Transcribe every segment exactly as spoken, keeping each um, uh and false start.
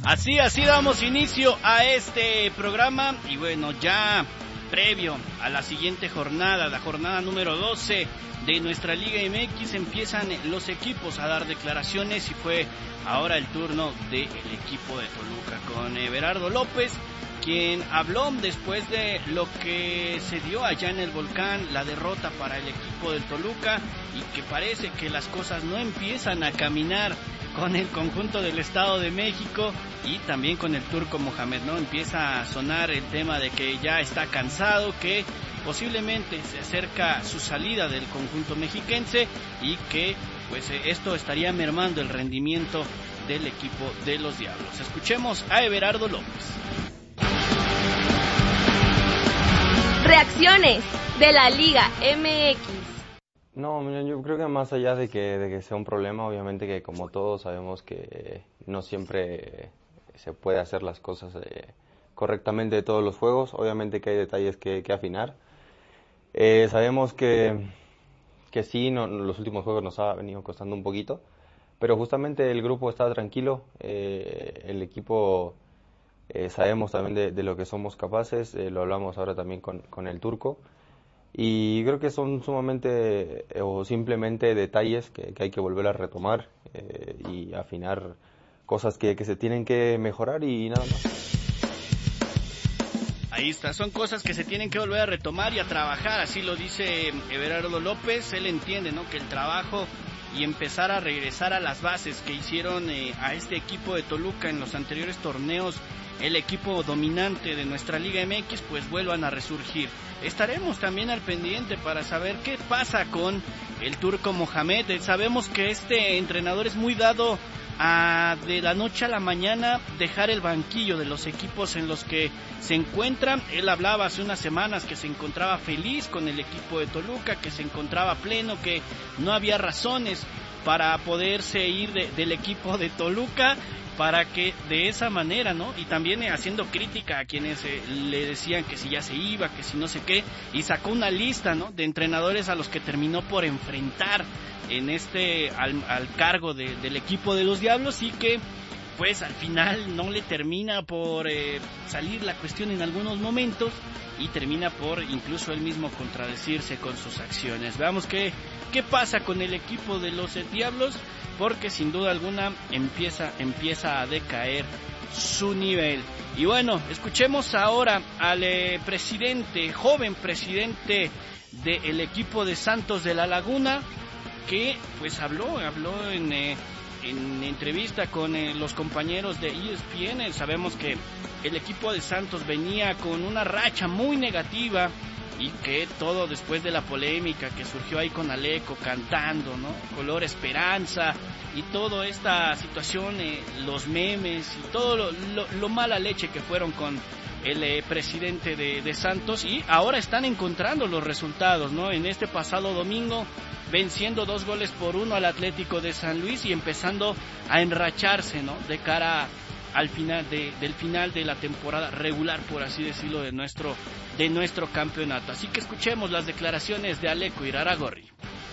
Así, así damos inicio a este programa y bueno, ya previo a la siguiente jornada, la jornada número doce de nuestra Liga M X, empiezan los equipos a dar declaraciones y fue ahora el turno del equipo de Toluca con Everardo López, quien habló después de lo que se dio allá en el Volcán, la derrota para el equipo del Toluca y que parece que las cosas no empiezan a caminar con el conjunto del Estado de México y también con el Turco Mohamed, ¿no? Empieza a sonar el tema de que ya está cansado, que posiblemente se acerca su salida del conjunto mexiquense y que pues esto estaría mermando el rendimiento del equipo de los Diablos. Escuchemos a Everardo López. Reacciones de la Liga M X. No, yo creo que más allá de que, de que sea un problema, obviamente que como todos sabemos que no siempre se puede hacer las cosas eh, correctamente de todos los juegos, obviamente que hay detalles que, que afinar. Eh, sabemos que, que sí, no, los últimos juegos nos ha venido costando un poquito, pero justamente el grupo está tranquilo, eh, el equipo eh, sabemos también de, de lo que somos capaces, eh, lo hablamos ahora también con, con el Turco. Y creo que son sumamente eh, o simplemente detalles que, que hay que volver a retomar eh, y afinar cosas que, que se tienen que mejorar y nada más. Ahí está, son cosas que se tienen que volver a retomar y a trabajar, así lo dice Everardo López. Él entiende, ¿no?, que el trabajo y empezar a regresar a las bases que hicieron eh, a este equipo de Toluca en los anteriores torneos, el equipo dominante de nuestra Liga M X, pues vuelvan a resurgir. Estaremos también al pendiente para saber qué pasa con el Turco Mohamed. Sabemos que este entrenador es muy dado a de la noche a la mañana dejar el banquillo de los equipos en los que se encuentran. Él hablaba hace unas semanas que se encontraba feliz con el equipo de Toluca, que se encontraba pleno, que no había razones para poderse ir de, del equipo de Toluca, para que de esa manera, ¿no? Y también haciendo crítica a quienes eh, le decían que si ya se iba, que si no sé qué, y sacó una lista, ¿no?, de entrenadores a los que terminó por enfrentar en este al, al cargo de, del equipo de los Diablos y que pues al final no le termina por eh, salir la cuestión en algunos momentos y termina por incluso él mismo contradecirse con sus acciones. Veamos qué, qué pasa con el equipo de los Diablos, porque sin duda alguna empieza, empieza a decaer su nivel. Y bueno, escuchemos ahora al eh, presidente, joven presidente del equipo de Santos de la Laguna, que pues habló, habló en, eh, en entrevista con eh, los compañeros de E S P N. Sabemos que el equipo de Santos venía con una racha muy negativa y que todo después de la polémica que surgió ahí con Aleco cantando, ¿no?, color esperanza y toda esta situación, eh, los memes y todo lo, lo, lo mala leche que fueron con el eh, presidente de, de Santos, y ahora están encontrando los resultados, ¿no? En este pasado domingo venciendo dos goles por uno al Atlético de San Luis y empezando a enracharse, ¿no?, de cara al final de, del final de la temporada regular, por así decirlo, de nuestro de nuestro campeonato. Así que escuchemos las declaraciones de Aleco Iraragorri.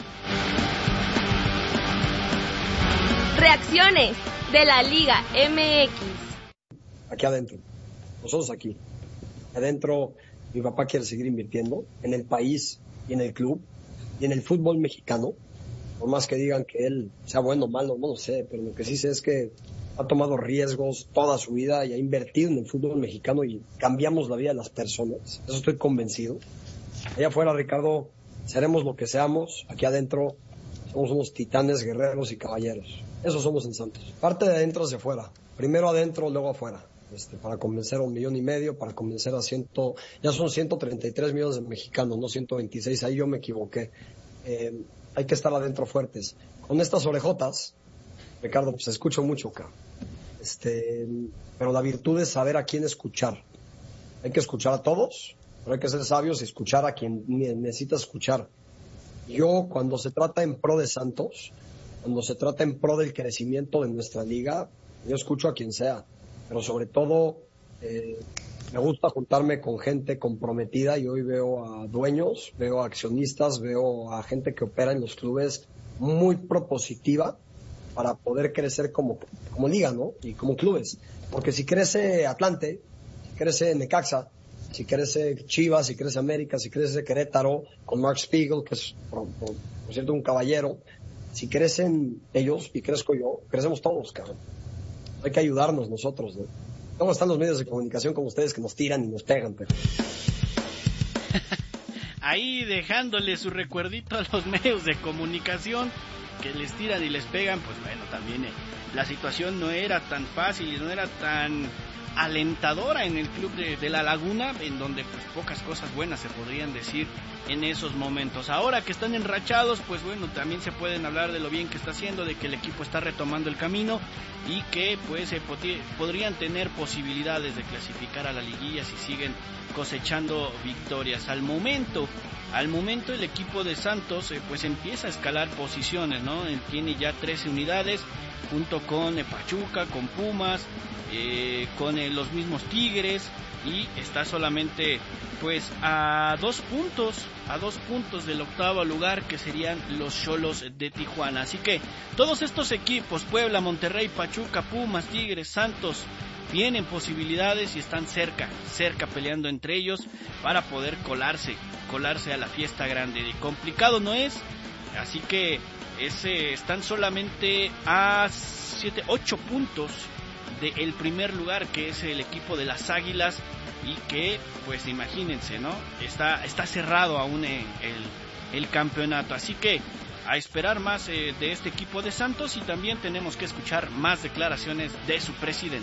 Reacciones de la Liga M X. Aquí adentro, nosotros aquí adentro, mi papá quiere seguir invirtiendo en el país y en el club y en el fútbol mexicano, por más que digan que él sea bueno o malo, no lo sé, pero lo que sí sé es que ha tomado riesgos toda su vida y ha invertido en el fútbol mexicano y cambiamos la vida de las personas. Eso estoy convencido. Allá afuera, Ricardo, seremos lo que seamos. Aquí adentro somos unos titanes, guerreros y caballeros. Eso somos en Santos. Parte de adentro hacia afuera. Primero adentro, luego afuera. Este, para convencer a un millón y medio, para convencer a ciento... Ya son ciento treinta y tres millones de mexicanos, no ciento veintiséis. Ahí yo me equivoqué. Eh, hay que estar adentro fuertes. Con estas orejotas, Ricardo, pues escucho mucho acá. Este, pero la virtud es saber a quién escuchar. Hay que escuchar a todos, pero hay que ser sabios y escuchar a quien necesita escuchar. Yo, cuando se trata en pro de Santos, cuando se trata en pro del crecimiento de nuestra liga, yo escucho a quien sea, pero sobre todo eh, me gusta juntarme con gente comprometida, y hoy veo a dueños, veo a accionistas, veo a gente que opera en los clubes muy propositiva para poder crecer como, como liga, ¿no? Y como clubes. Porque si crece Atlante, si crece Necaxa, si crece Chivas, si crece América, si crece Querétaro, con Mark Spiegel, que es, por, por, por cierto, un caballero, si crecen ellos y crezco yo, crecemos todos, cabrón. Hay que ayudarnos nosotros, ¿no? ¿Cómo están los medios de comunicación como ustedes que nos tiran y nos pegan, pero? Ahí dejándole su recuerdito a los medios de comunicación que les tiran y les pegan, pues bueno, también eh, la situación no era tan fácil y no era tan alentadora en el club de, de La Laguna, en donde pues pocas cosas buenas se podrían decir en esos momentos. Ahora que están enrachados, pues bueno, también se pueden hablar de lo bien que está haciendo, de que el equipo está retomando el camino y que pues eh, pod- podrían tener posibilidades de clasificar a la liguilla si siguen cosechando victorias. Al momento, al momento el equipo de Santos eh, pues empieza a escalar posiciones, ¿no? Tiene ya trece unidades junto con eh, Pachuca, con Pumas, eh, con eh, los mismos Tigres, y está solamente pues a dos puntos, a dos puntos del octavo lugar, que serían los Xolos de Tijuana. Así que todos estos equipos, Puebla, Monterrey, Pachuca, Pumas, Tigres, Santos, tienen posibilidades y están cerca, cerca peleando entre ellos para poder colarse, colarse a la fiesta grande. Y complicado no es, así que ese, están solamente a siete, ocho puntos del primer lugar, que es el equipo de las Águilas, y que, pues imagínense, ¿no? Está, está cerrado aún el, el campeonato, así que a esperar más eh, de este equipo de Santos, y también tenemos que escuchar más declaraciones de su presidente.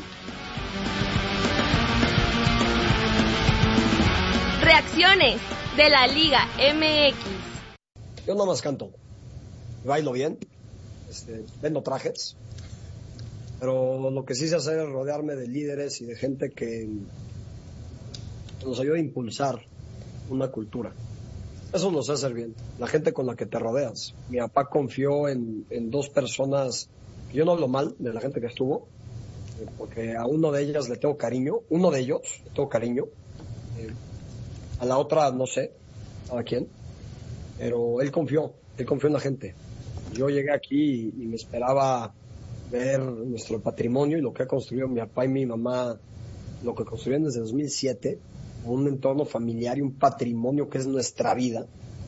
Reacciones de la Liga M X. Yo nada más canto, bailo bien, este, vendo trajes, pero lo que sí sé hacer es rodearme de líderes y de gente que nos ayuda a impulsar una cultura. Eso lo sé hacer bien, la gente con la que te rodeas. Mi papá confió en, en dos personas, yo no hablo mal de la gente que estuvo, eh, porque a uno de ellas le tengo cariño, uno de ellos le tengo cariño, eh, a la otra no sé, a quién, pero él confió, él confió en la gente. Yo llegué aquí y, y me esperaba ver nuestro patrimonio y lo que ha construido mi papá y mi mamá, lo que construyeron desde dos mil siete, un entorno familiar y un patrimonio que es nuestra vida.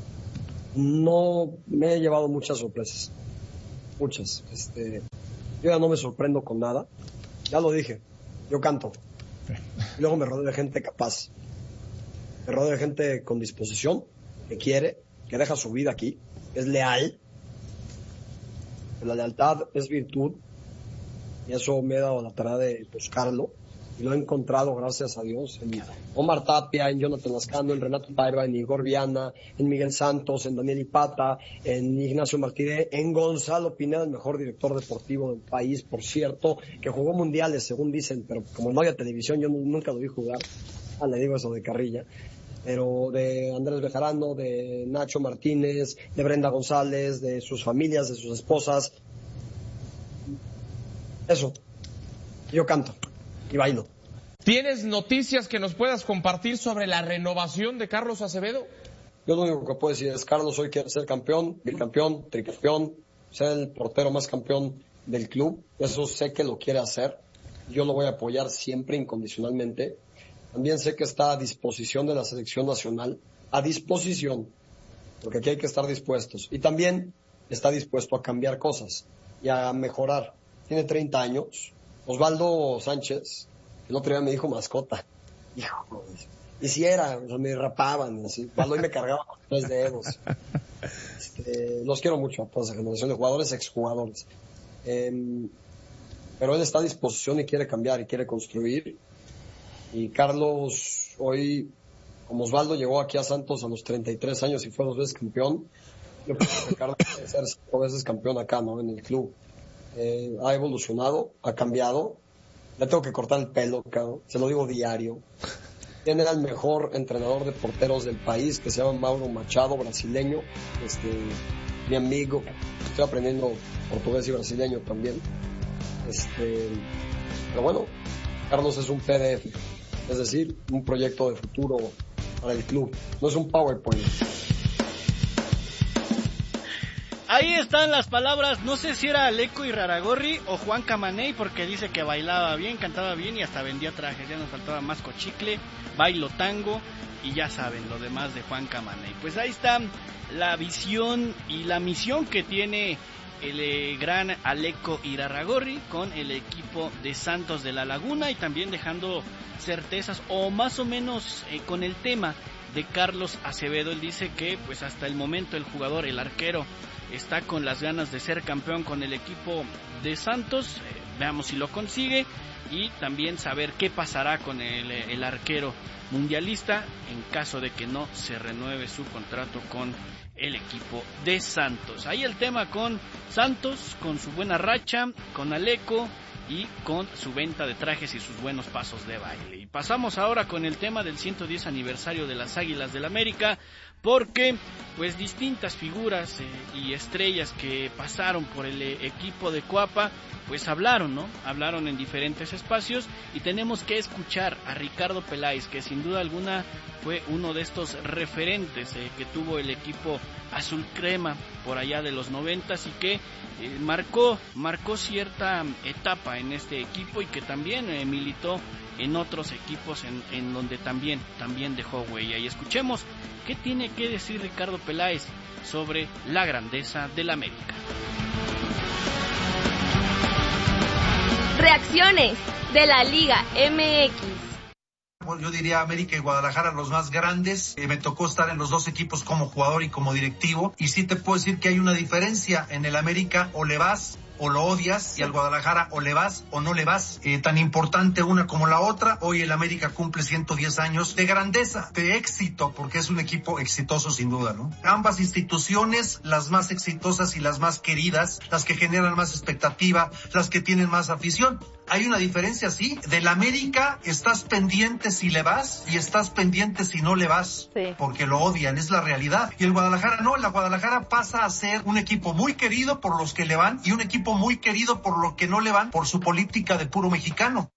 No me he llevado muchas sorpresas, muchas. Este, yo ya no me sorprendo con nada, ya lo dije, yo canto. Y luego me rodeo de gente capaz, me rodeo de gente con disposición, que quiere, que deja su vida aquí, que es leal. La lealtad es virtud, y eso me he dado la tarea de buscarlo, y lo he encontrado, gracias a Dios, en Omar Tapia, en Jonathan Lascano, en Renato Paiva, en Igor Viana, en Miguel Santos, en Daniel Ipata, en Ignacio Martínez, en Gonzalo Pineda, el mejor director deportivo del país, por cierto, que jugó mundiales, según dicen, pero como no había televisión, yo nunca lo vi jugar. Ah, le digo eso de carrilla. Pero de Andrés Bejarano, de Nacho Martínez, de Brenda González, de sus familias, de sus esposas. Eso. Yo canto y bailo. ¿Tienes noticias que nos puedas compartir sobre la renovación de Carlos Acevedo? Yo lo único que puedo decir es, Carlos hoy quiere ser campeón, bicampeón, tricampeón, ser el portero más campeón del club. Eso sé que lo quiere hacer. Yo lo voy a apoyar siempre incondicionalmente. También sé que está a disposición de la selección nacional, a disposición, porque aquí hay que estar dispuestos. Y también está dispuesto a cambiar cosas y a mejorar. Tiene treinta años. Osvaldo Sánchez, el otro día me dijo mascota. Hijo, y si era, o sea, me rapaban, así. Osvaldo y me cargaba con tres dedos. Este, los quiero mucho a toda esa generación de jugadores, exjugadores. Eh, pero él está a disposición y quiere cambiar y quiere construir. Y Carlos, hoy, como Osvaldo llegó aquí a Santos a los treinta y tres años y fue dos veces campeón, yo creo que Carlos puede ser cinco veces campeón acá, ¿no? En el club. Eh, ha evolucionado, ha cambiado. Le tengo que cortar el pelo, cabrón. Se lo digo diario. Tiene al mejor entrenador de porteros del país, que se llama Mauro Machado, brasileño. Este, mi amigo. Estoy aprendiendo portugués y brasileño también. Este, pero bueno, Carlos es un P D F. Es decir, un proyecto de futuro para el club. No es un PowerPoint. Ahí están las palabras, no sé si era Aleco Irarrágorri o Juan Camaney, porque dice que bailaba bien, cantaba bien y hasta vendía trajes. Ya nos faltaba más cochicle, bailo tango y ya saben lo demás de Juan Camaney. Pues ahí está la visión y la misión que tiene el eh, gran Aleco Irarrágorri con el equipo de Santos de la Laguna, y también dejando certezas o más o menos eh, con el tema de Carlos Acevedo. Él dice que pues hasta el momento el jugador, el arquero, está con las ganas de ser campeón con el equipo de Santos. Eh, veamos si lo consigue, y también saber qué pasará con el, el arquero mundialista en caso de que no se renueve su contrato con el equipo de Santos. Ahí el tema con Santos, con su buena racha, con Aleco y con su venta de trajes y sus buenos pasos de baile. Y pasamos ahora con el tema del ciento diez aniversario de las Águilas del América, porque pues distintas figuras eh, y estrellas que pasaron por el eh, equipo de Cuapa pues hablaron, ¿no? Hablaron en diferentes espacios, y tenemos que escuchar a Ricardo Peláez, que sin duda alguna fue uno de estos referentes eh, que tuvo el equipo azul crema por allá de los noventas, y que eh, marcó, marcó cierta etapa en este equipo, y que también eh, militó en otros equipos en, en donde también, también dejó huella. Y escuchemos qué tiene que decir Ricardo Peláez sobre la grandeza del América. Reacciones de la Liga M X. Yo diría América y Guadalajara los más grandes. Eh, me tocó estar en los dos equipos como jugador y como directivo, y sí te puedo decir que hay una diferencia. En el América o le vas o lo odias, y al Guadalajara o le vas o no le vas. Eh, tan importante una como la otra. Hoy el América cumple ciento diez años de grandeza, de éxito, porque es un equipo exitoso sin duda, ¿no? Ambas instituciones, las más exitosas y las más queridas, las que generan más expectativa, las que tienen más afición. Hay una diferencia, sí. Del América estás pendiente si le vas y estás pendiente si no le vas, sí, porque lo odian, es la realidad. Y el Guadalajara no, el Guadalajara pasa a ser un equipo muy querido por los que le van y un equipo muy querido por los que no le van, por su política de puro mexicano.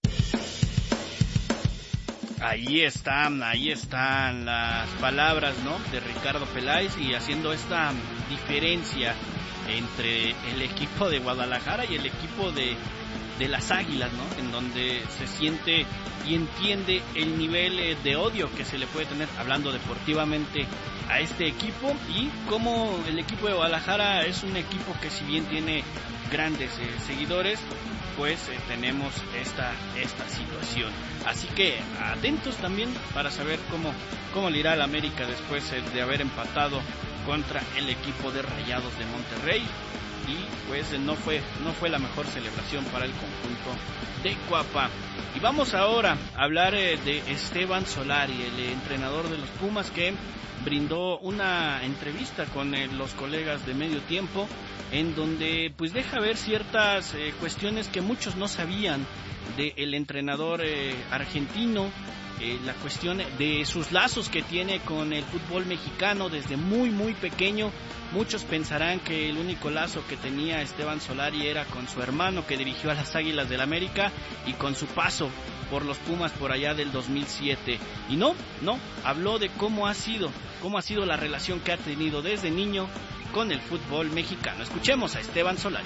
Ahí están, ahí están las palabras, ¿no?, de Ricardo Peláez, y haciendo esta diferencia entre el equipo de Guadalajara y el equipo de de las Águilas, ¿no?, en donde se siente y entiende el nivel de odio que se le puede tener, hablando deportivamente, a este equipo, y como el equipo de Guadalajara es un equipo que, si bien tiene grandes eh, seguidores, pues eh, tenemos esta esta situación. Así que atentos también para saber cómo cómo le irá al América después eh, de haber empatado contra el equipo de Rayados de Monterrey. Y pues no fue no fue la mejor celebración para el conjunto de Cuapa. Y vamos ahora a hablar eh, de Esteban Solari, el eh, entrenador de los Pumas, que brindó una entrevista con eh, los colegas de Medio Tiempo, en donde pues deja ver ciertas eh, cuestiones que muchos no sabían del entrenador eh, argentino. Eh, la cuestión de sus lazos que tiene con el fútbol mexicano desde muy muy pequeño. Muchos pensarán que el único lazo que tenía Esteban Solari era con su hermano, que dirigió a las Águilas del América, y con su paso por los Pumas por allá del dos mil siete. Y no, no, habló de cómo ha sido, cómo ha sido la relación que ha tenido desde niño con el fútbol mexicano. Escuchemos a Esteban Solari.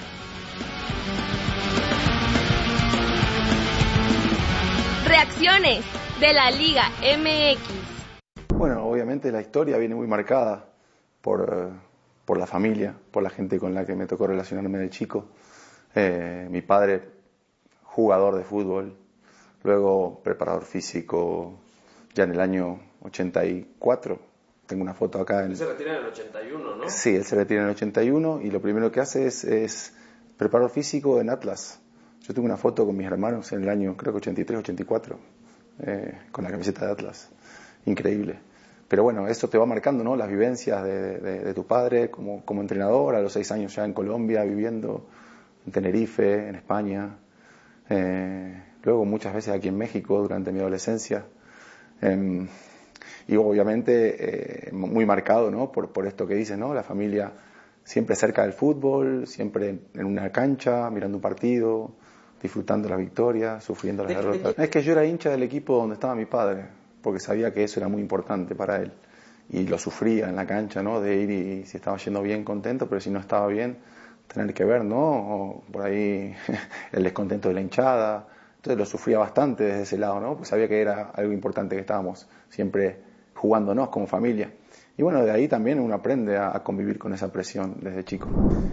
Reacciones de la Liga M X. Bueno, obviamente la historia viene muy marcada por, por la familia, por la gente con la que me tocó relacionarme de chico. Eh, mi padre, jugador de fútbol, luego preparador físico, ya en el año ochenta y cuatro. Tengo una foto acá. En... Él se retira en el ochenta y uno, ¿no? Sí, él se retira en el ochenta y uno, y lo primero que hace es, es preparador físico en Atlas. Yo tengo una foto con mis hermanos en el año, creo que ochenta y tres, ochenta y cuatro, eh, con la camiseta de Atlas. Increíble. Pero bueno, eso te va marcando, ¿no?, las vivencias de, de, de tu padre como, como entrenador, a los seis años ya en Colombia, viviendo en Tenerife, en España. Eh, luego muchas veces aquí en México durante mi adolescencia. Eh, y obviamente eh, muy marcado, ¿no?, por, por esto que dices, ¿no?, la familia siempre cerca del fútbol, siempre en una cancha, mirando un partido, disfrutando las victorias, sufriendo las derrotas. Es que yo era hincha del equipo donde estaba mi padre, porque sabía que eso era muy importante para él, y lo sufría en la cancha, ¿no? De ir y si estaba yendo bien, contento, pero si no estaba bien, tener que ver, ¿no? O por ahí el descontento de la hinchada. Entonces lo sufría bastante desde ese lado, ¿no? Pues sabía que era algo importante, que estábamos siempre jugándonos como familia. Y bueno, de ahí también uno aprende a, a convivir con esa presión desde chico.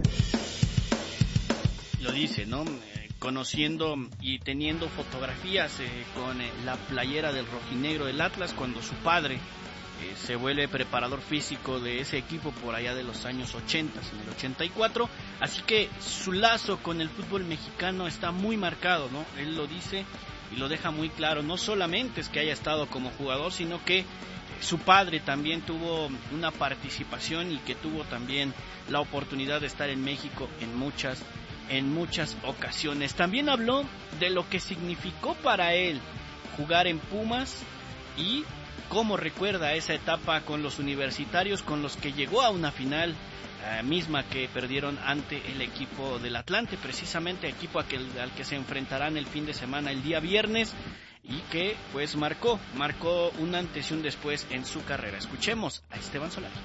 Lo dice, ¿no? Eh, conociendo y teniendo fotografías eh, con eh, la playera del rojinegro del Atlas cuando su padre eh, se vuelve preparador físico de ese equipo por allá de los años ochenta, en el ochenta y cuatro, así que su lazo con el fútbol mexicano está muy marcado, ¿no? Él lo dice y lo deja muy claro, no solamente es que haya estado como jugador, sino que su padre también tuvo una participación y que tuvo también la oportunidad de estar en México en muchas, en muchas ocasiones. También habló de lo que significó para él jugar en Pumas y cómo recuerda esa etapa con los universitarios con los que llegó a una final eh, misma que perdieron ante el equipo del Atlante, precisamente equipo a que, al que se enfrentarán el fin de semana, el día viernes, y que pues marcó, marcó un antes y un después en su carrera. Escuchemos a Esteban Solari.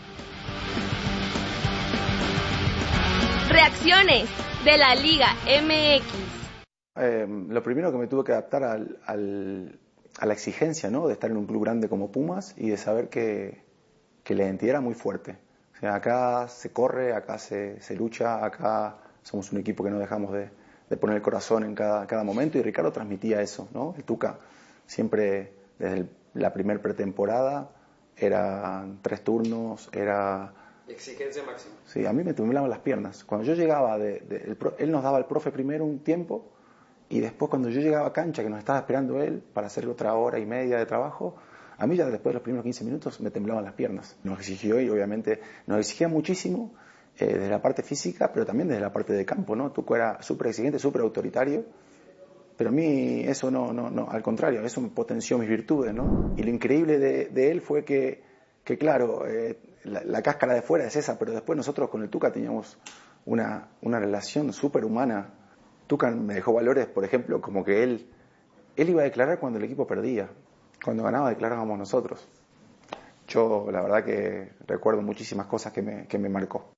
Reacciones de la Liga M X. Eh, lo primero que me tuve que adaptar al, al, a la exigencia, ¿no? De estar en un club grande como Pumas y de saber que, que la identidad era muy fuerte. O sea, acá se corre, acá se, se lucha, acá somos un equipo que no dejamos de, de poner el corazón en cada, cada momento, y Ricardo transmitía eso, ¿no? El Tuca siempre desde el, la primer pretemporada eran tres turnos, era... Exigencia máxima. Sí, a mí me temblaban las piernas. Cuando yo llegaba, de, de, el pro, él nos daba al profe primero un tiempo, y después cuando yo llegaba a cancha, que nos estaba esperando él para hacer otra hora y media de trabajo, a mí ya después de los primeros quince minutos me temblaban las piernas. Nos exigió, y obviamente nos exigía muchísimo, eh, desde la parte física, pero también desde la parte de campo, ¿no? Tuco era súper exigente, súper autoritario, pero a mí eso no, no, no, al contrario, eso me potenció mis virtudes, ¿no? Y lo increíble de, de él fue que, que claro, eh, la, la cáscara de fuera es esa, pero después nosotros con el Tuca teníamos una, una relación súper humana. Tuca me dejó valores, por ejemplo, como que él, él iba a declarar cuando el equipo perdía, cuando ganaba declarábamos nosotros. Yo la verdad que recuerdo muchísimas cosas que me, que me marcó.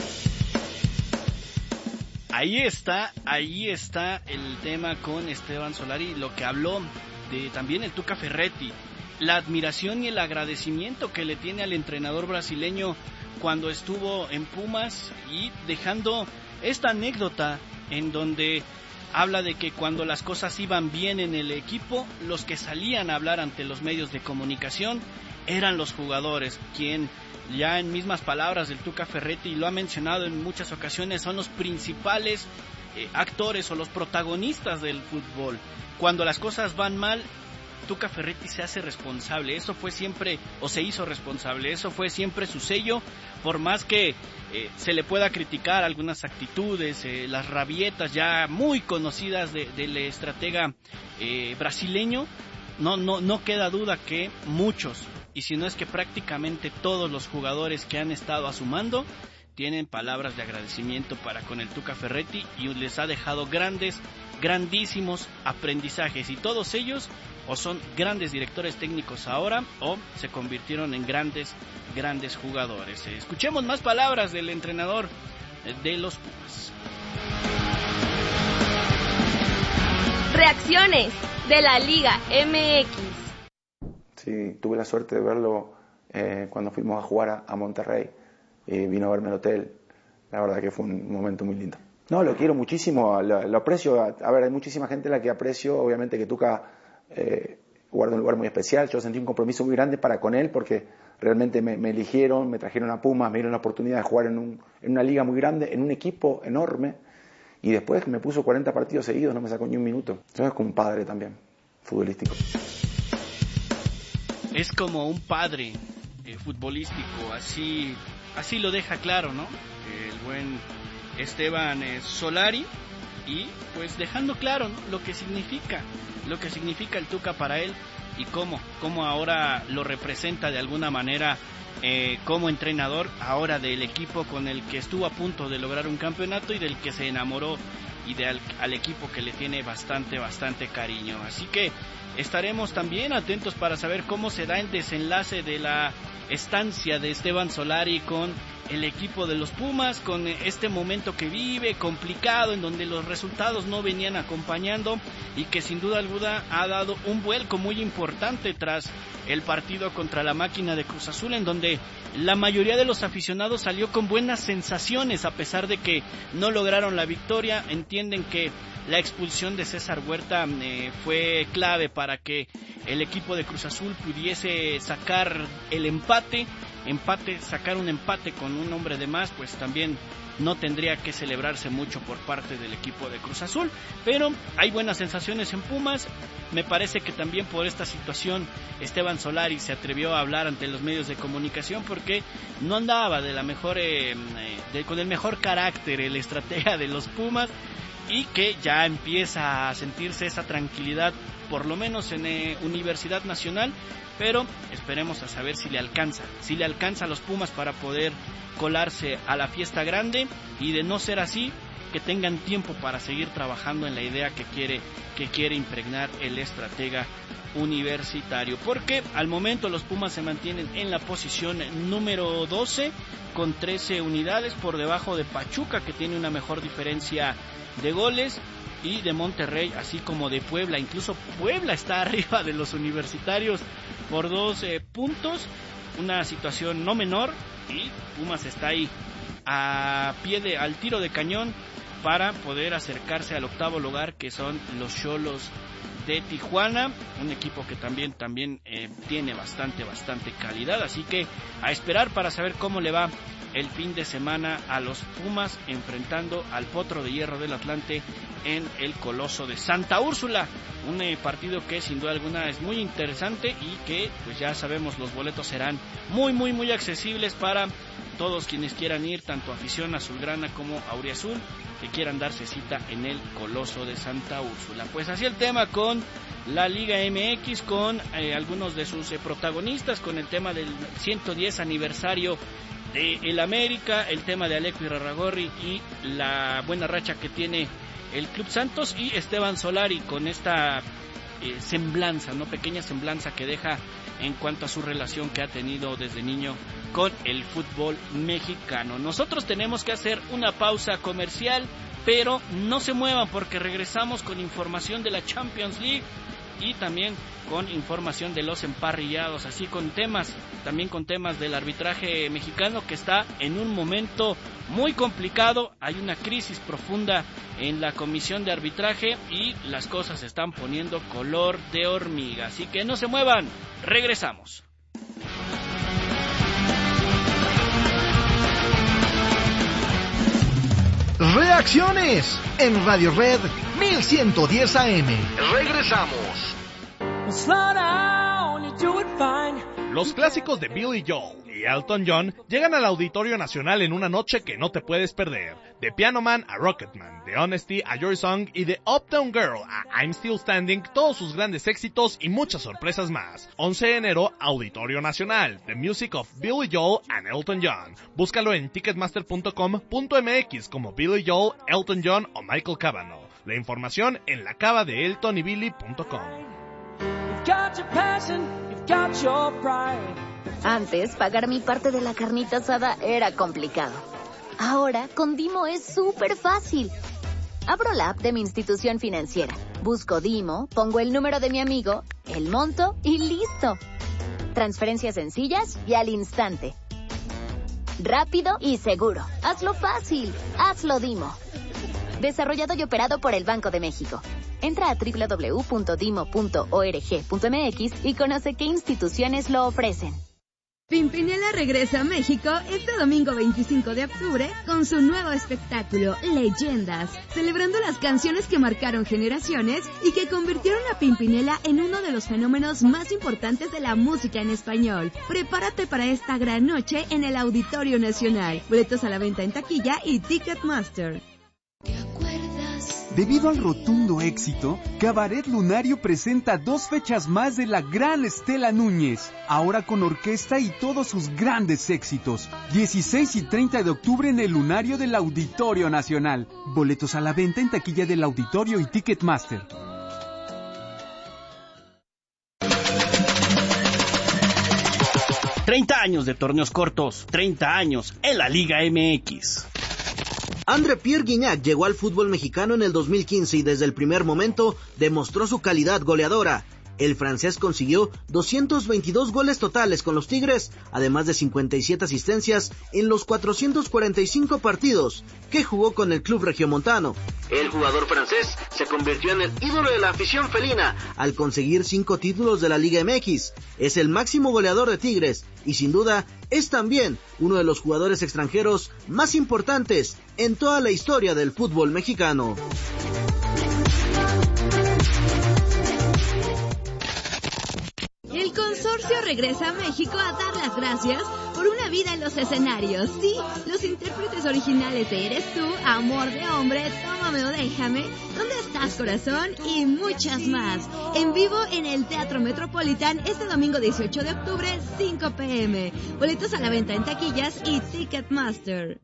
Ahí está, ahí está el tema con Esteban Solari, lo que habló de también el Tuca Ferretti, la admiración y el agradecimiento que le tiene al entrenador brasileño cuando estuvo en Pumas, y dejando esta anécdota en donde habla de que cuando las cosas iban bien en el equipo, los que salían a hablar ante los medios de comunicación eran los jugadores, quien ya en mismas palabras del Tuca Ferretti, y lo ha mencionado en muchas ocasiones, son los principales eh, actores o los protagonistas del fútbol. Cuando las cosas van mal, Tuca Ferretti se hace responsable, eso fue siempre, o se hizo responsable, eso fue siempre su sello, por más que eh, se le pueda criticar algunas actitudes, eh, las rabietas ya muy conocidas de, del estratega eh, brasileño, no, no, no queda duda que muchos, y si no es que prácticamente todos los jugadores que han estado a su mando, tienen palabras de agradecimiento para con el Tuca Ferretti, y les ha dejado grandes, grandísimos aprendizajes, y todos ellos o son grandes directores técnicos ahora, o se convirtieron en grandes, grandes jugadores. Escuchemos más palabras del entrenador de los Pumas. Reacciones de la Liga M X. Sí, tuve la suerte de verlo eh, cuando fuimos a jugar a, a Monterrey, y vino a verme al hotel. La verdad que fue un momento muy lindo. No, lo quiero muchísimo, lo, lo aprecio. A, a ver, hay muchísima gente a la que aprecio, obviamente que Tuca eh, guarda un lugar muy especial. Yo sentí un compromiso muy grande para con él, porque realmente me, me eligieron, me trajeron a Pumas, me dieron la oportunidad de jugar en, un, en una liga muy grande, en un equipo enorme, y después me puso cuarenta partidos seguidos, no me sacó ni un minuto. Entonces es como un padre también, futbolístico. Es como un padre eh, futbolístico, así, así lo deja claro, ¿no? El buen Esteban eh, Solari, y pues dejando claro, ¿no?, lo que significa, lo que significa el Tuca para él y cómo, cómo ahora lo representa de alguna manera eh, como entrenador ahora del equipo con el que estuvo a punto de lograr un campeonato y del que se enamoró y de al, al equipo que le tiene bastante, bastante cariño. Así que estaremos también atentos para saber cómo se da el desenlace de la estancia de Esteban Solari con el equipo de los Pumas, con este momento que vive complicado en donde los resultados no venían acompañando y que sin duda alguna ha dado un vuelco muy importante tras el partido contra la máquina de Cruz Azul, en donde la mayoría de los aficionados salió con buenas sensaciones a pesar de que no lograron la victoria. Entienden que la expulsión de César Huerta eh, fue clave para que el equipo de Cruz Azul pudiese sacar el empate, empate, sacar un empate con un hombre de más, pues también no tendría que celebrarse mucho por parte del equipo de Cruz Azul, pero hay buenas sensaciones en Pumas. Me parece que también por esta situación Esteban Solari se atrevió a hablar ante los medios de comunicación porque no andaba de la mejor, eh, de, con el mejor carácter el estratega de los Pumas, y que ya empieza a sentirse esa tranquilidad, por lo menos en eh, Universidad Nacional, pero esperemos a saber si le alcanza, si le alcanza a los Pumas para poder colarse a la fiesta grande, y de no ser así, que tengan tiempo para seguir trabajando en la idea que quiere, que quiere impregnar el estratega universitario, porque al momento los Pumas se mantienen en la posición número doce con trece unidades, por debajo de Pachuca, que tiene una mejor diferencia de goles, y de Monterrey, así como de Puebla. Incluso Puebla está arriba de los universitarios por dos eh, puntos, una situación no menor, y Pumas está ahí a pie de, al tiro de cañón para poder acercarse al octavo lugar, que son los Xolos de Tijuana, un equipo que también también eh, tiene bastante bastante calidad. Así que a esperar para saber cómo le va el fin de semana a los Pumas, enfrentando al Potro de Hierro del Atlante en el Coloso de Santa Úrsula, un eh, partido que sin duda alguna es muy interesante y que pues ya sabemos los boletos serán muy muy muy accesibles para todos quienes quieran ir, tanto afición azulgrana como auriazul, que quieran darse cita en el Coloso de Santa Úrsula. Pues así el tema con la Liga M X, con eh, algunos de sus eh, protagonistas, con el tema del ciento diez aniversario de el América, el tema de Alejo Irarrágorri y la buena racha que tiene el Club Santos, y Esteban Solari con esta eh, semblanza, no pequeña semblanza que deja en cuanto a su relación que ha tenido desde niño con el fútbol mexicano. Nosotros tenemos que hacer una pausa comercial, pero no se muevan porque regresamos con información de la Champions League y también con información de los emparrillados, así con temas, también con temas del arbitraje mexicano que está en un momento muy complicado. Hay una crisis profunda en la comisión de arbitraje y las cosas se están poniendo color de hormiga, así que no se muevan, regresamos. Reacciones en Radio Red mil ciento diez A M. Regresamos. Los clásicos de Billy Joel y Elton John llegan al Auditorio Nacional en una noche que no te puedes perder. De Piano Man a Rocketman, de Honesty a Your Song y de Uptown Girl a I'm Still Standing, todos sus grandes éxitos y muchas sorpresas más. once de enero, Auditorio Nacional, The Music of Billy Joel and Elton John. Búscalo en ticketmaster punto com punto m x como Billy Joel, Elton John o Michael Cavanaugh. La información en la cava de elton y billy punto com. Antes, pagar mi parte de la carnita asada era complicado. Ahora, con Dimo es súper fácil. Abro la app de mi institución financiera, busco Dimo, pongo el número de mi amigo, el monto y listo. Transferencias sencillas y al instante. Rápido y seguro. Hazlo fácil. Hazlo Dimo. Desarrollado y operado por el Banco de México. Entra a doble u doble u doble u punto dimo punto org punto m x y conoce qué instituciones lo ofrecen. Pimpinela regresa a México este domingo veinticinco de octubre con su nuevo espectáculo, Leyendas, celebrando las canciones que marcaron generaciones y que convirtieron a Pimpinela en uno de los fenómenos más importantes de la música en español. Prepárate para esta gran noche en el Auditorio Nacional. Boletos a la venta en taquilla y Ticketmaster. Debido al rotundo éxito, Cabaret Lunario presenta dos fechas más de la gran Estela Núñez, ahora con orquesta y todos sus grandes éxitos. dieciséis y treinta de octubre en el Lunario del Auditorio Nacional. Boletos a la venta en taquilla del Auditorio y Ticketmaster. treinta años de torneos cortos, treinta años en la Liga M X. André Pierre Gignac llegó al fútbol mexicano en el dos mil quince y desde el primer momento demostró su calidad goleadora. El francés consiguió doscientos veintidós goles totales con los Tigres, además de cincuenta y siete asistencias en los cuatrocientos cuarenta y cinco partidos que jugó con el club regiomontano. El jugador francés se convirtió en el ídolo de la afición felina al conseguir cinco títulos de la Liga M X. Es el máximo goleador de Tigres y sin duda es también uno de los jugadores extranjeros más importantes en toda la historia del fútbol mexicano. El consorcio regresa a México a dar las gracias por una vida en los escenarios. Sí, los intérpretes originales de Eres Tú, Amor de Hombre, Tómame o Déjame, ¿Dónde estás, corazón? Y muchas más. En vivo en el Teatro Metropolitan este domingo dieciocho de octubre, cinco pe eme. Boletos a la venta en taquillas y Ticketmaster.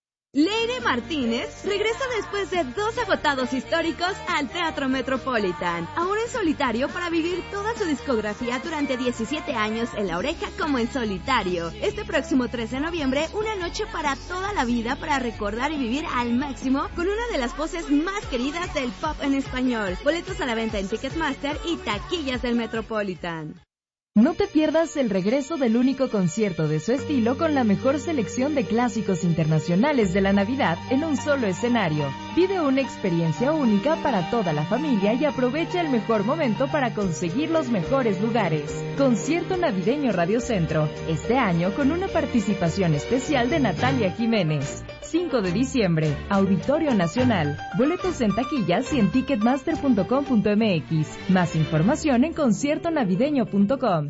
Leire Martínez regresa después de dos agotados históricos al Teatro Metropolitan, ahora en solitario para vivir toda su discografía durante diecisiete años en La Oreja como en solitario. Este próximo trece de noviembre, una noche para toda la vida para recordar y vivir al máximo con una de las voces más queridas del pop en español. Boletos a la venta en Ticketmaster y taquillas del Metropolitan. No te pierdas el regreso del único concierto de su estilo con la mejor selección de clásicos internacionales de la Navidad en un solo escenario. Vive una experiencia única para toda la familia y aprovecha el mejor momento para conseguir los mejores lugares. Concierto Navideño Radio Centro, este año con una participación especial de Natalia Jiménez. cinco de diciembre, Auditorio Nacional. Boletos en taquillas y en ticketmaster punto com punto eme equis. Más información en concierto navideño punto com.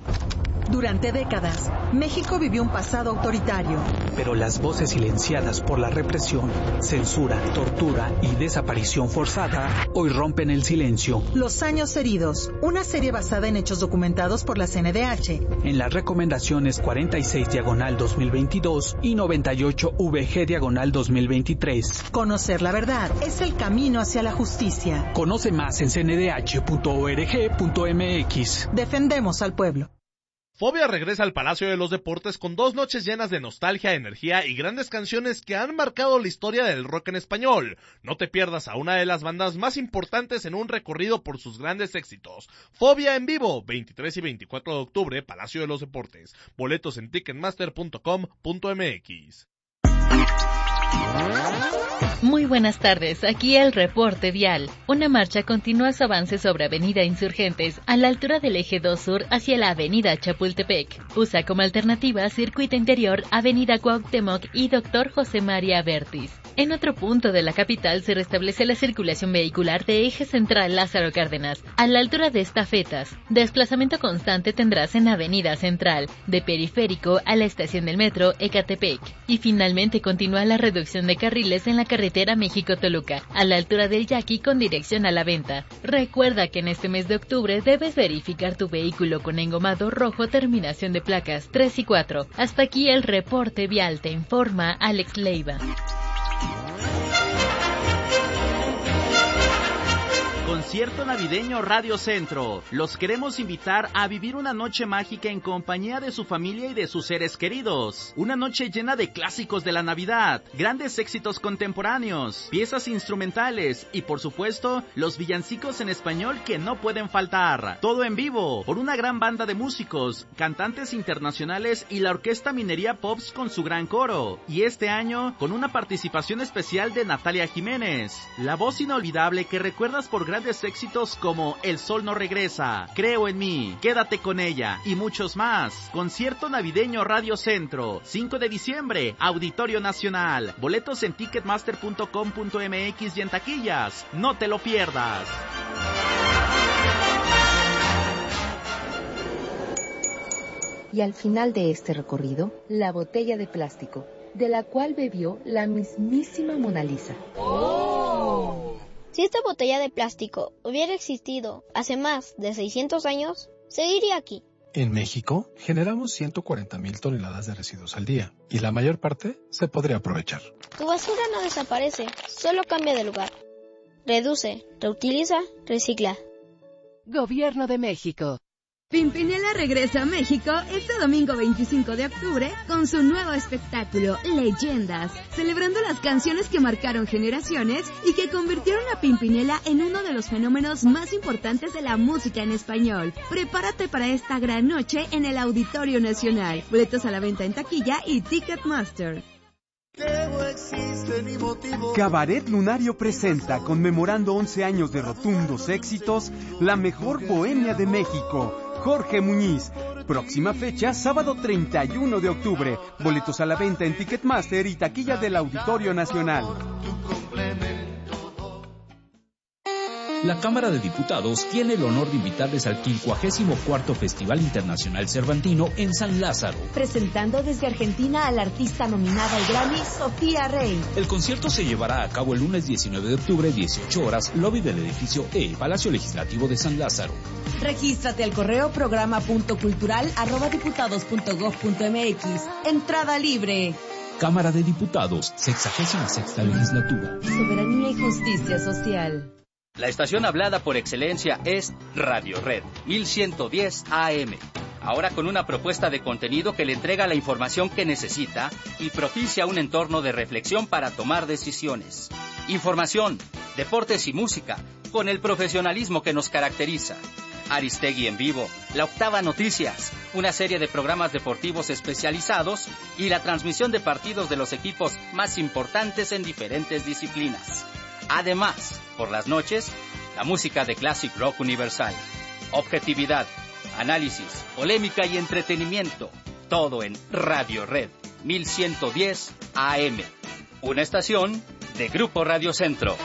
Durante décadas, México vivió un pasado autoritario. Pero las voces silenciadas por la represión, censura, tortura y desaparición forzada hoy rompen el silencio. Los años heridos, una serie basada en hechos documentados por la ce ene de hache. En las recomendaciones cuarenta y seis diagonal dos mil veintidós y noventa y ocho ve ge diagonal dos mil veintitrés. Conocer la verdad es el camino hacia la justicia. Conoce más en ce ene de hache punto org punto eme equis. Defendemos al pueblo. Fobia regresa al Palacio de los Deportes con dos noches llenas de nostalgia, energía y grandes canciones que han marcado la historia del rock en español. No te pierdas a una de las bandas más importantes en un recorrido por sus grandes éxitos. Fobia en vivo, veintitrés y veinticuatro de octubre, Palacio de los Deportes. Boletos en ticketmaster punto com punto eme equis. Muy buenas tardes, aquí el reporte vial. Una marcha continúa su avance sobre Avenida Insurgentes, a la altura del Eje dos Sur hacia la Avenida Chapultepec. Usa como alternativa Circuito Interior, Avenida Cuauhtémoc y Doctor José María Bertis. En otro punto de la capital se restablece la circulación vehicular de Eje Central Lázaro Cárdenas, a la altura de Estafetas. Desplazamiento constante tendrás en Avenida Central, de Periférico a la estación del metro Ecatepec. Y finalmente continúa la reducción de carriles en la carretera México-Toluca, a la altura del Yaqui con dirección a la venta. Recuerda que en este mes de octubre debes verificar tu vehículo con engomado rojo terminación de placas tres y cuatro. Hasta aquí el reporte vial, te informa Alex Leiva. Concierto Navideño Radio Centro. Los queremos invitar a vivir una noche mágica en compañía de su familia y de sus seres queridos. Una noche llena de clásicos de la Navidad, grandes éxitos contemporáneos, piezas instrumentales y por supuesto los villancicos en español que no pueden faltar. Todo en vivo por una gran banda de músicos, cantantes internacionales y la Orquesta Minería Pops con su gran coro. Y este año con una participación especial de Natalia Jiménez, la voz inolvidable que recuerdas por grandes éxitos como El Sol No Regresa, Creo en Mí, Quédate con Ella y muchos más. Concierto Navideño Radio Centro, cinco de diciembre, Auditorio Nacional. Boletos en ticketmaster punto com punto eme equis y en taquillas. No te lo pierdas. Y al final de este recorrido, la botella de plástico, de la cual bebió la mismísima Mona Lisa. ¡Oh! Si esta botella de plástico hubiera existido hace más de seiscientos años, seguiría aquí. En México, generamos ciento cuarenta mil toneladas de residuos al día, y la mayor parte se podría aprovechar. Tu basura no desaparece, solo cambia de lugar. Reduce, reutiliza, recicla. Gobierno de México. Pimpinela regresa a México este domingo veinticinco de octubre con su nuevo espectáculo Leyendas, celebrando las canciones que marcaron generaciones y que convirtieron a Pimpinela en uno de los fenómenos más importantes de la música en español. Prepárate para esta gran noche en el Auditorio Nacional. Boletos a la venta en taquilla y Ticketmaster. Cabaret Lunario presenta, conmemorando once años de rotundos éxitos, la mejor bohemia de México. Jorge Muñiz. Próxima fecha, sábado treinta y uno de octubre. Boletos a la venta en Ticketmaster y taquilla del Auditorio Nacional. La Cámara de Diputados tiene el honor de invitarles al quincuagésimo cuarto Festival Internacional Cervantino en San Lázaro. Presentando desde Argentina a la artista nominada al Grammy, Sofía Rey. El concierto se llevará a cabo el lunes diecinueve de octubre, dieciocho horas, lobby del edificio E, Palacio Legislativo de San Lázaro. Regístrate al correo programa punto cultural arroba diputados punto gob punto mx. Entrada libre. Cámara de Diputados, sexagésima sexta legislatura. Soberanía y justicia social. La estación hablada por excelencia es Radio Red, mil ciento diez A M. Ahora con una propuesta de contenido que le entrega la información que necesita y propicia un entorno de reflexión para tomar decisiones. Información, deportes y música, con el profesionalismo que nos caracteriza. Aristegui en vivo, La Octava Noticias, una serie de programas deportivos especializados y la transmisión de partidos de los equipos más importantes en diferentes disciplinas. Además, por las noches, la música de Classic Rock Universal. Objetividad, análisis, polémica y entretenimiento. Todo en Radio Red, mil ciento diez A M. Una estación de Grupo Radio Centro.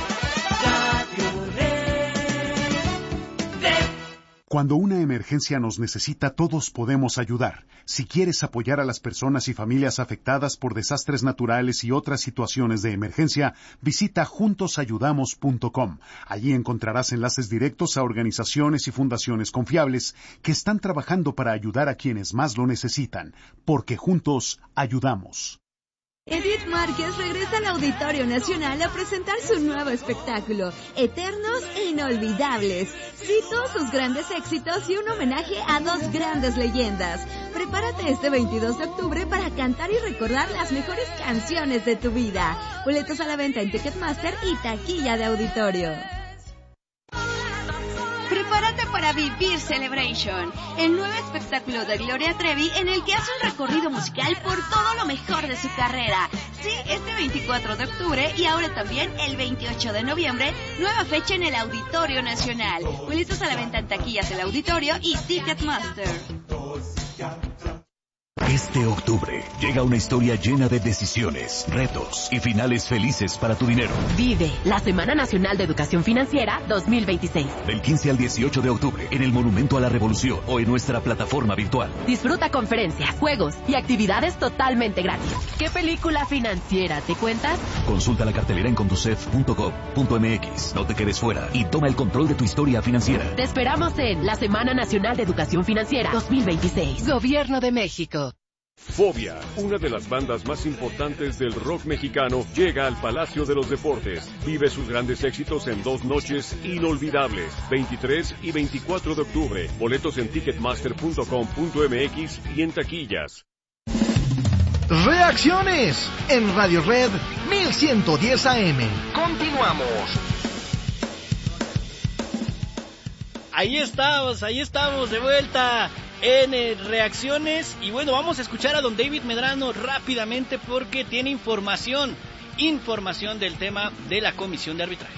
Cuando una emergencia nos necesita, todos podemos ayudar. Si quieres apoyar a las personas y familias afectadas por desastres naturales y otras situaciones de emergencia, visita juntos ayudamos punto com. Allí encontrarás enlaces directos a organizaciones y fundaciones confiables que están trabajando para ayudar a quienes más lo necesitan, porque juntos ayudamos. Edith Márquez regresa al Auditorio Nacional a presentar su nuevo espectáculo, Eternos e Inolvidables. Cito sus grandes éxitos y un homenaje a dos grandes leyendas. Prepárate este veintidós de octubre para cantar y recordar las mejores canciones de tu vida. Boletos a la venta en Ticketmaster y taquilla de auditorio. Prepárate para vivir Celebration, el nuevo espectáculo de Gloria Trevi en el que hace un recorrido musical por todo lo mejor de su carrera. Sí, este veinticuatro de octubre y ahora también el veintiocho de noviembre, nueva fecha en el Auditorio Nacional. Boletos a la venta en taquillas del Auditorio y Ticketmaster. Este octubre llega una historia llena de decisiones, retos y finales felices para tu dinero. Vive la Semana Nacional de Educación Financiera dos mil veintiséis. Del quince al dieciocho de octubre en el Monumento a la Revolución o en nuestra plataforma virtual. Disfruta conferencias, juegos y actividades totalmente gratis. ¿Qué película financiera te cuentas? Consulta la cartelera en conducef punto gob punto mx. No te quedes fuera y toma el control de tu historia financiera. Te esperamos en la Semana Nacional de Educación Financiera dos mil veintiséis. Gobierno de México. Fobia, una de las bandas más importantes del rock mexicano, llega al Palacio de los Deportes. Vive sus grandes éxitos en dos noches inolvidables, veintitrés y veinticuatro de octubre. Boletos en ticketmaster punto com punto mx y en taquillas. Reacciones en Radio Red mil ciento diez A M. Continuamos. Ahí estamos, ahí estamos de vuelta en eh, Reacciones. Y bueno, vamos a escuchar a don David Medrano rápidamente porque tiene información, información del tema de la comisión de arbitraje.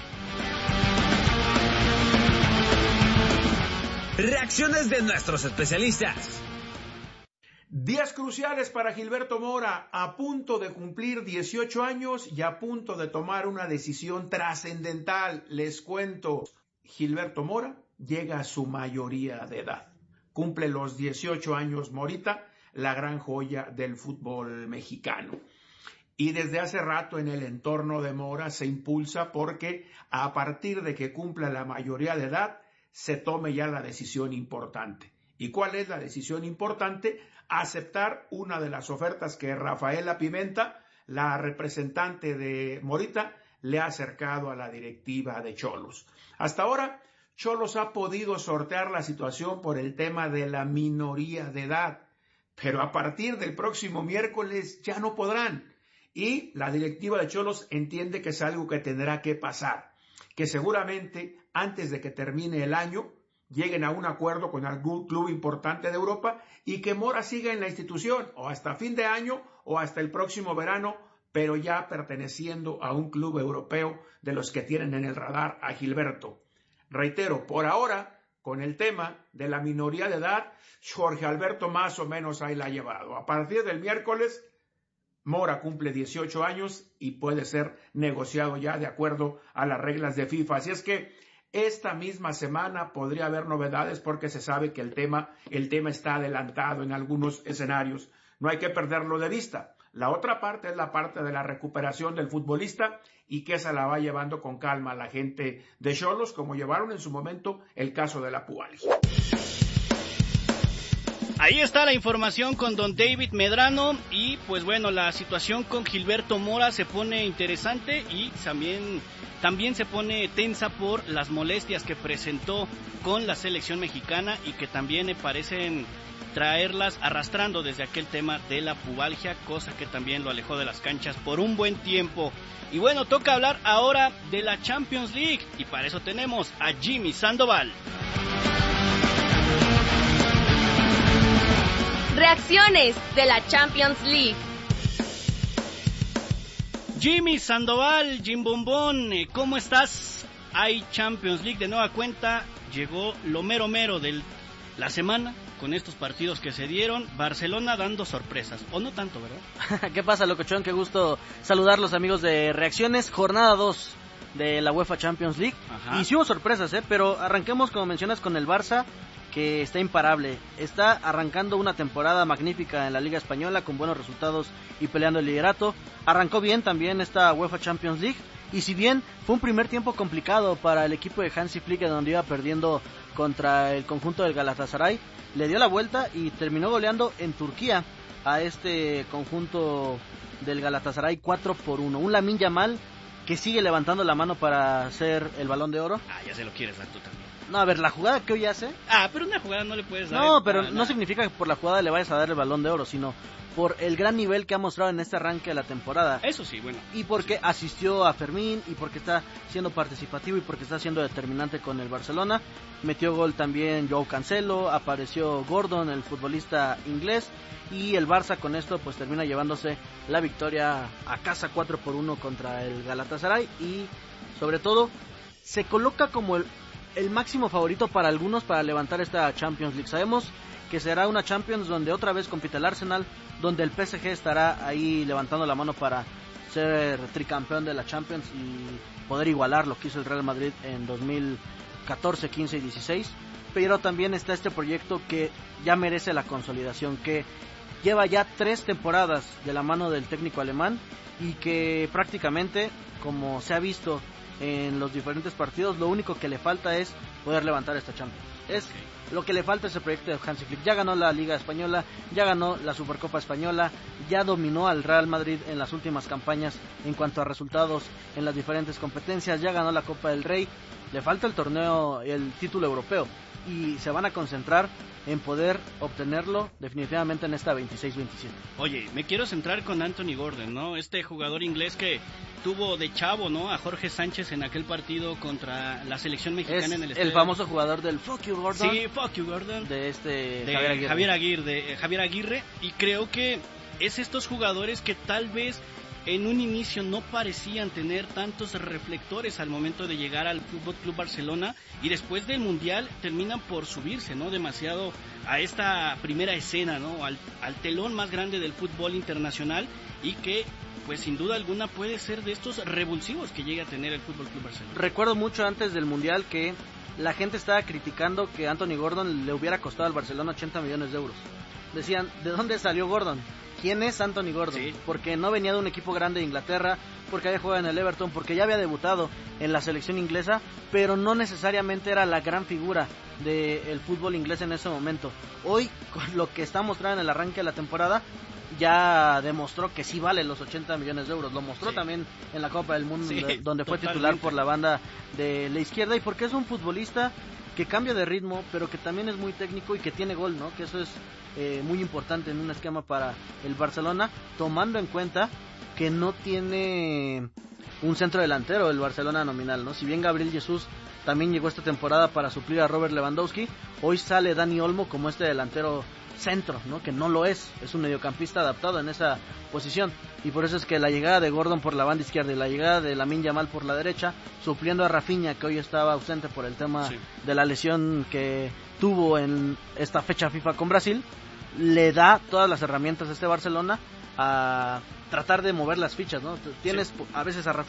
Reacciones de nuestros especialistas. Días cruciales para Gilberto Mora, a punto de cumplir dieciocho años y a punto de tomar una decisión trascendental. Les cuento, Gilberto Mora llega a su mayoría de edad. Cumple los dieciocho años Morita, la gran joya del fútbol mexicano. y desde hace rato en el entorno de Mora se impulsa porque a partir de que cumpla la mayoría de edad se tome ya la decisión importante. ¿Y cuál es la decisión importante? Aceptar una de las ofertas que Rafaela Pimenta, la representante de Morita, le ha acercado a la directiva de Xolos. Hasta ahora, Xolos ha podido sortear la situación por el tema de la minoría de edad, pero a partir del próximo miércoles ya no podrán. Y la directiva de Xolos entiende que es algo que tendrá que pasar, que seguramente antes de que termine el año lleguen a un acuerdo con algún club importante de Europa y que Mora siga en la institución o hasta fin de año o hasta el próximo verano, pero ya perteneciendo a un club europeo de los que tienen en el radar a Gilberto. Reitero, por ahora, con el tema de la minoría de edad, Jorge Alberto más o menos ahí la ha llevado. A partir del miércoles, Mora cumple dieciocho años y puede ser negociado ya de acuerdo a las reglas de FIFA. Así es que esta misma semana podría haber novedades porque se sabe que el tema, el tema está adelantado en algunos escenarios. No hay que perderlo de vista. La otra parte es la parte de la recuperación del futbolista y que esa la va llevando con calma la gente de Xolos, como llevaron en su momento el caso de la Puali. Ahí está la información con don David Medrano y pues bueno, la situación con Gilberto Mora se pone interesante y también, también se pone tensa por las molestias que presentó con la selección mexicana y que también me parecen traerlas arrastrando desde aquel tema de la pubalgia, cosa que también lo alejó de las canchas por un buen tiempo. Y bueno, toca hablar ahora de la Champions League y para eso tenemos a Jimmy Sandoval. Reacciones de la Champions League. Jimmy Sandoval, Jim Bombón, ¿cómo estás? Hay Champions League de nueva cuenta, llegó lo mero mero de la semana con estos partidos que se dieron, Barcelona dando sorpresas, o no tanto, ¿verdad? ¿Qué pasa, locochón? Qué gusto saludar los amigos de Reacciones, jornada dos de la UEFA Champions League. Ajá. Y sí hubo sorpresas, ¿eh? Pero arranquemos, como mencionas, con el Barça, que está imparable, está arrancando una temporada magnífica en la Liga Española con buenos resultados y peleando el liderato. Arrancó bien también esta UEFA Champions League y si bien fue un primer tiempo complicado para el equipo de Hansi Flick, donde iba perdiendo contra el conjunto del Galatasaray, le dio la vuelta y terminó goleando en Turquía a este conjunto del Galatasaray cuatro por uno. Un Lamine Yamal que sigue levantando la mano para ser el Balón de Oro. Ah, ya se lo quieres dar tú también. No, a ver, la jugada que hoy hace... Ah, pero una jugada no le puedes dar... No, pero no significa que por la jugada le vayas a dar el Balón de Oro, sino por el gran nivel que ha mostrado en este arranque de la temporada. Eso sí, bueno. Y porque asistió a Fermín, y porque está siendo participativo, y porque está siendo determinante con el Barcelona. Metió gol también Joao Cancelo, apareció Gordon, el futbolista inglés, y el Barça con esto pues termina llevándose la victoria a casa cuatro por uno contra el Galatasaray, y sobre todo se coloca como el... el máximo favorito para algunos para levantar esta Champions League. Sabemos que será una Champions donde otra vez compite el Arsenal, donde el P S G estará ahí levantando la mano para ser tricampeón de la Champions y poder igualar lo que hizo el Real Madrid en dos mil catorce, quince y dieciséis. Pero también está este proyecto que ya merece la consolidación, que lleva ya tres temporadas de la mano del técnico alemán y que prácticamente, como se ha visto en los diferentes partidos, lo único que le falta es poder levantar esta Champions. Es okay. Lo que le falta es el proyecto de Hansi Flick. Ya ganó la Liga Española, ya ganó la Supercopa Española, ya dominó al Real Madrid en las últimas campañas en cuanto a resultados en las diferentes competencias, ya ganó la Copa del Rey. Le falta el torneo, el título europeo, y se van a concentrar en poder obtenerlo definitivamente en esta veintiséis veintisiete. Oye, me quiero centrar con Anthony Gordon, ¿no? Este jugador inglés que tuvo de chavo, ¿no? A Jorge Sánchez en aquel partido contra la selección mexicana es en el estadio. El famoso jugador del Fuck You Gordon. Sí, Fuck You Gordon. De este de Javier Aguirre. Javier Aguirre, de Javier Aguirre, y creo que es estos jugadores que tal vez en un inicio no parecían tener tantos reflectores al momento de llegar al Fútbol Club Barcelona y después del Mundial terminan por subirse, ¿no? Demasiado a esta primera escena, ¿no? Al, al telón más grande del fútbol internacional y que pues sin duda alguna puede ser de estos revulsivos que llega a tener el Fútbol Club Barcelona. Recuerdo mucho antes del Mundial que la gente estaba criticando que Anthony Gordon le hubiera costado al Barcelona ochenta millones de euros. Decían, ¿de dónde salió Gordon? quién es Anthony Gordon, sí. porque no venía de un equipo grande de Inglaterra, porque había jugado en el Everton, porque ya había debutado en la selección inglesa, pero no necesariamente era la gran figura del fútbol inglés en ese momento. Hoy, con lo que está mostrando en el arranque de la temporada, ya demostró que sí vale los ochenta millones de euros. Lo mostró sí. también en la Copa del Mundo, sí, donde fue totalmente. titular por la banda de la izquierda, y porque es un futbolista que cambia de ritmo, pero que también es muy técnico y que tiene gol, ¿no? Que eso es eh, muy importante en un esquema para el Barcelona, tomando en cuenta que no tiene un centro delantero el Barcelona nominal, ¿no? Si bien Gabriel Jesús también llegó esta temporada para suplir a Robert Lewandowski, hoy sale Dani Olmo como este delantero centro, ¿no? Que no lo es, es un mediocampista adaptado en esa posición, y por eso es que la llegada de Gordon por la banda izquierda y la llegada de Lamine Yamal por la derecha, supliendo a Rafinha, que hoy estaba ausente por el tema sí. de la lesión que tuvo en esta fecha FIFA con Brasil, le da todas las herramientas a este Barcelona a tratar de mover las fichas, ¿no? Tienes sí. a veces a Rafinha